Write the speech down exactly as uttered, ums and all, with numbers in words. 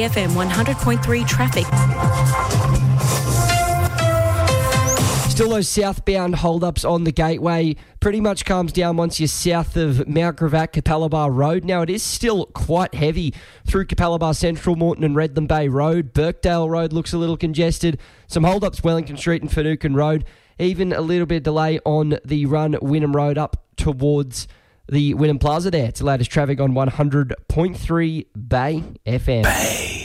Bay F M one hundred point three traffic. Still those southbound hold-ups on the Gateway. Pretty much calms down once you're south of Mount Gravatt, Capalaba Road. Now, it is still quite heavy through Capalaba Central, Moreton and Redland Bay Road. Birkdale Road looks a little congested. Some hold-ups Wellington Street and Finucane Road. Even a little bit of delay on the run Wynnum Road up towards the Wynnum Plaza there. It's the latest traffic on one hundred point three Bay F M. Bay.